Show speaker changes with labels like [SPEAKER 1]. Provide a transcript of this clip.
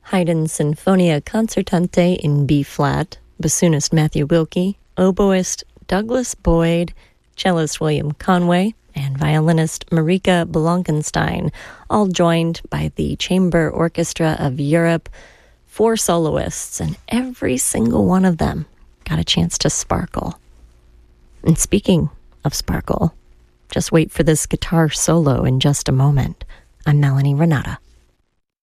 [SPEAKER 1] Haydn Sinfonia Concertante in B-flat, bassoonist Matthew Wilkie, oboist Douglas Boyd, cellist William Conway, and violinist Marika Blankenstein, all joined by the Chamber Orchestra of Europe, 4 soloists, and every single one of them got a chance to sparkle. And speaking of sparkle, just wait for this guitar solo in just a moment. I'm Melanie Renata.